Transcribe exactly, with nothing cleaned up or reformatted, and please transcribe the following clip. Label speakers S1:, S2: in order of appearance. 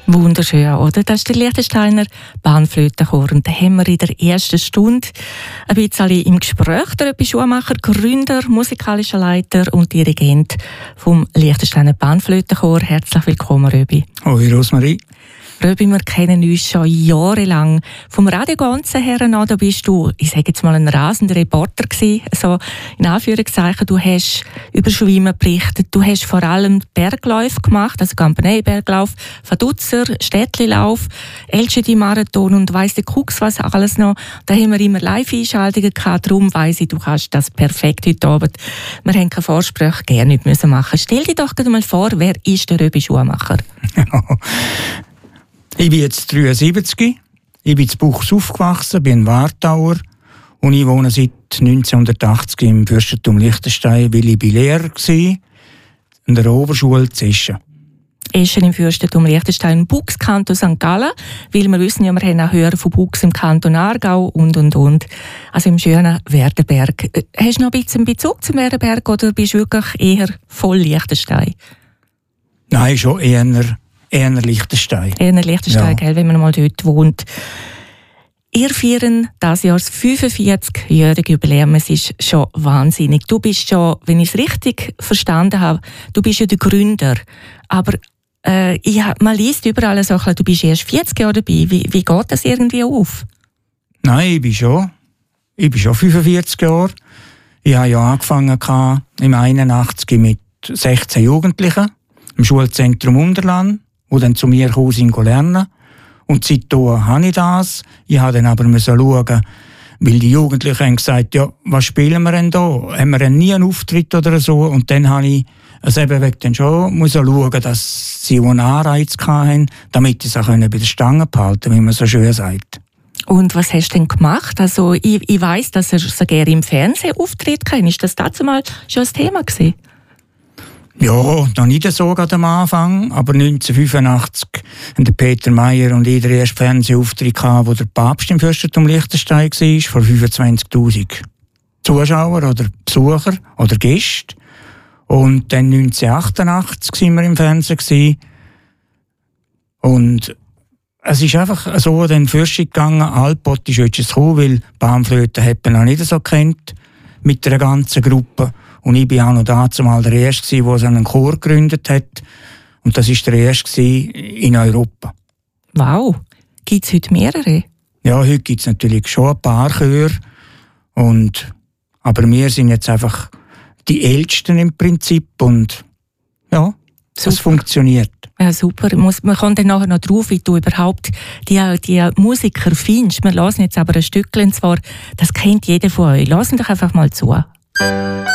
S1: Wunderschön, oder? Das ist der Liechtensteiner Panflötenchor. Und da haben wir in der ersten Stunde ein bisschen im Gespräch. Der Röbi Schumacher, Gründer, musikalischer Leiter und Dirigent vom Liechtensteiner Panflötenchor. Herzlich willkommen, Röbi.
S2: Hoi, Rosmarie.
S1: Röbi, wir kennen uns schon jahrelang. Vom Radio Ganzen her an, da bist du, ich sage jetzt mal, ein rasender Reporter gewesen. So, in Anführungszeichen, du hast über Schwimmen berichtet, du hast vor allem Bergläufe gemacht, also Campanei-Berglauf, Vaduzzer, Städtlilauf, L G D-Marathon und weiss der Kucks was alles noch. Da haben wir immer Live-Einschaltungen gehabt, darum weiss ich, du kannst das perfekt heute Abend. Wir haben keine Vorsprüche gerne nicht müssen machen. Stell dir doch mal vor, wer ist der Röbi Schumacher?
S2: Ich bin jetzt dreiundsiebzig, ich bin in Buchs aufgewachsen, bin ein Wartauer und ich wohne seit neunzehnhundertachtzig im Fürstentum Liechtenstein, weil ich Lehrer war in der Oberschule zu Eschen.
S1: Eschen im Fürstentum Liechtenstein, Buchs, Kanton Sankt Gallen, weil wir wissen ja, wir haben auch Hörer von Buchs im Kanton Aargau und, und, und. Also im schönen Werdenberg. Hast du noch ein bisschen Bezug zum Werdenberg oder bist du wirklich eher voll Liechtenstein?
S2: Nein, schon eher... Eher Liechtenstein.
S1: Eher Liechtenstein, ja. Wenn man mal dort wohnt. Ihr feiern dieses Jahr das fünfundvierzigjährige Jubiläum. Es ist schon wahnsinnig. Du bist schon, wenn ich es richtig verstanden habe, du bist ja der Gründer. Aber äh, ich hab, man liest überall so, du bist erst vierzig Jahre dabei. Wie, wie geht das irgendwie auf?
S2: Nein, ich bin schon. Ich bin schon fünfundvierzig Jahre. Ich habe ja angefangen im einundachtzig mit sechzehn Jugendlichen im Schulzentrum Unterland, die dann zu mir gekommen sind, lernen. Und seitdem habe ich das. Ich musste dann aber schauen, weil die Jugendlichen haben gesagt, ja, was spielen wir denn da? Haben wir denn nie einen Auftritt oder so? Und dann habe ich also eben dann schon muss schauen, dass sie einen Anreiz hatten, damit sie sich bei der Stange behalten, wie man so schön sagt.
S1: Und was hast du denn gemacht? Also ich, ich weiss, dass er sogar im Fernsehen auftritt kann. Ist das dazu mal schon ein Thema gewesen?
S2: Ja, noch nicht so gerade am Anfang, aber neunzehnhundertfünfundachtzig haben Peter Meyer und ich den ersten Fernsehauftritt gehabt, wo der Papst im Fürstentum Liechtenstein war, vor fünfundzwanzigtausend Zuschauer oder Besucher oder Gäste. Und dann neunzehnhundertachtundachtzig waren wir im Fernsehen gewesen. Und es ist einfach so den Fürsten gegangen, Alpott ist jetzt gekommen, weil Panflöten hat man noch nicht so kennt mit einer ganzen Gruppe. Und ich war auch noch dazu mal der Erste, der so einen Chor gegründet hat. Und das war der Erste in Europa.
S1: Wow. Gibt es heute mehrere?
S2: Ja, heute gibt es natürlich schon ein paar Chöre. Und, aber wir sind jetzt einfach die Ältesten im Prinzip. Und ja, das funktioniert.
S1: Ja, super. Man kommt dann nachher noch drauf, wie du überhaupt die, die Musiker findest. Wir hören jetzt aber ein Stückchen zwar, das kennt jeder von euch. Lassen doch einfach mal zu.